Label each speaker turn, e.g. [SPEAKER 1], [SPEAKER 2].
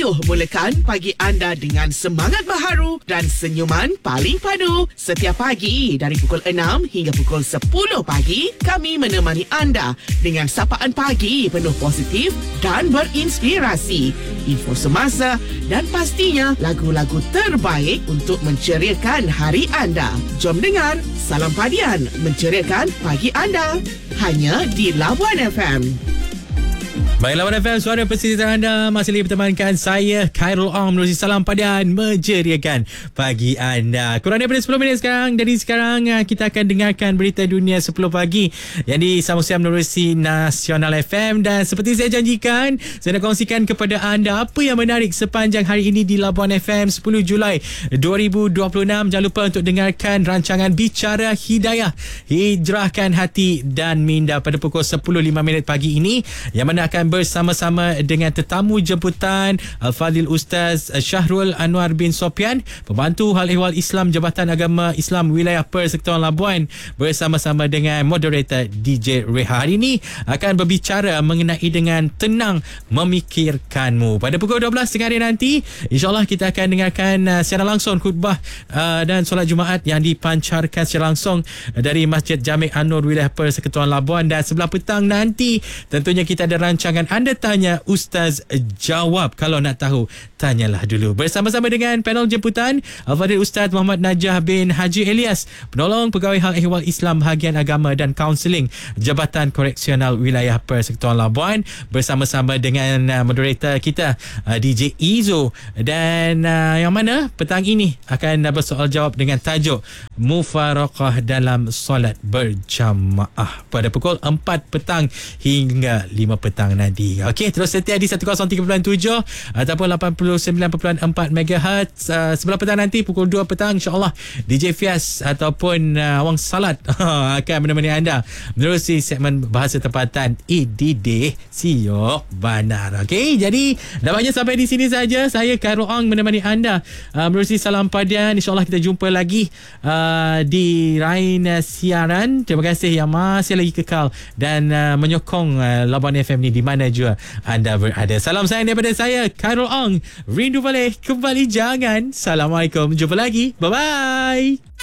[SPEAKER 1] Ayuh mulakan pagi anda dengan semangat baharu dan senyuman paling padu. Setiap pagi dari pukul 6 hingga pukul 10 pagi, kami menemani anda dengan sapaan pagi penuh positif dan berinspirasi. Info semasa dan pastinya lagu-lagu terbaik untuk menceriakan hari anda. Jom dengar Salam Padian menceriakan pagi anda. Hanya di Labuan FM.
[SPEAKER 2] Baik, Lawan FM, suara pesisir anda masih lagi bertemankan saya, Khairul Ong, menerusi Salam Padian menjeriakan pagi anda. Kurang daripada 10 minit sekarang. Dari sekarang kita akan dengarkan berita dunia 10 pagi yang disambung menerusi Nasional FM. Dan seperti saya janjikan, saya nak kongsikan kepada anda apa yang menarik sepanjang hari ini di Labuan FM 10 Julai 2026. Jangan lupa untuk dengarkan rancangan Bicara Hidayah, Hijrahkan Hati dan Minda pada pukul 10.05 pagi ini, yang mana akan bersama-sama dengan tetamu jemputan Al-Fadhil Ustaz Syahrul Anwar bin Sopyan, Pembantu Hal Ehwal Islam Jabatan Agama Islam Wilayah Persekutuan Labuan, bersama-sama dengan moderator DJ Reha. Hari ini akan berbicara mengenai dengan tenang memikirkanmu. Pada pukul 12 tengah hari nanti, insyaAllah kita akan dengarkan secara langsung khutbah dan solat Jumaat yang dipancarkan secara langsung dari Masjid Jami' An-Nur Wilayah Persekutuan Labuan. Dan sebelah petang nanti tentunya kita ada rancangan Anda Tanya Ustaz Jawab. Kalau nak tahu, tanyalah dulu. Bersama-sama dengan panel jemputan Al-Fadhil Ustaz Muhammad Najah bin Haji Elias, Penolong Pegawai Hal Ehwal Islam Bahagian Agama dan Kaunseling Jabatan Koreksional Wilayah Persekutuan Labuan, bersama-sama dengan moderator kita DJ Izo. Dan yang mana petang ini akan bersoal jawab dengan tajuk Mufaraqah dalam solat berjamaah pada pukul 4 petang hingga 5 petang nanti. Okey, terus setia di 103.7 ataupun 89.4 MHz. Sebelah petang nanti pukul 2 petang, insya-Allah DJ Fias ataupun Awang Salat akan menemani anda menerusi segmen bahasa tempatan EDD Siok Banar. Okey, jadi dapatnya sampai di sini saja. Saya Khairul Ong menemani anda menerusi Salam Padian. InsyaAllah kita jumpa lagi di lain siaran. Terima kasih yang masih lagi kekal dan menyokong Labuan FM ni di mana juga anda berada. Salam sayang daripada saya, Khairul Ong. Rindu boleh, kembali jangan. Assalamualaikum. Jumpa lagi. Bye-bye.